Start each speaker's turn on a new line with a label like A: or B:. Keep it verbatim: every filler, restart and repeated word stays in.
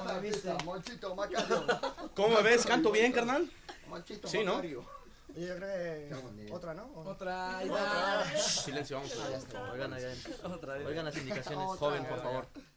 A: me viste.
B: Monchito Macario.
C: ¿Cómo me ves? ¿Canto bien, carnal?
B: Monchito
C: Sí, ¿no?
B: Macario.
A: Yo creo que otra, ¿no?
D: Otra, ahí va.
C: Silencio, vamos.
E: Oigan, oigan,
D: Otra vez.
E: oigan las indicaciones.
A: Otra.
E: Joven, por favor.